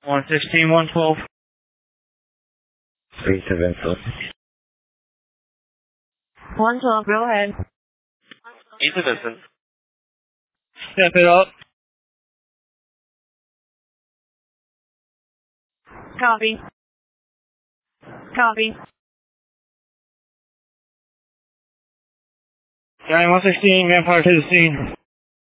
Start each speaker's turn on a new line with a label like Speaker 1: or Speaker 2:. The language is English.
Speaker 1: 116, 112.
Speaker 2: 374.
Speaker 3: 112, go ahead.
Speaker 4: East of Vincent.
Speaker 1: Step it up.
Speaker 3: Copy. Copy.
Speaker 1: Guy 116, manpower to the scene.